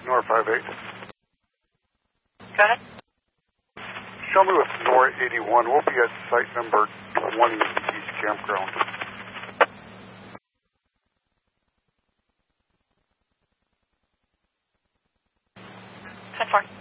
Nor 58. Go ahead. Show me with Nor 81. We'll be at site number 20 East Campground. 10-4.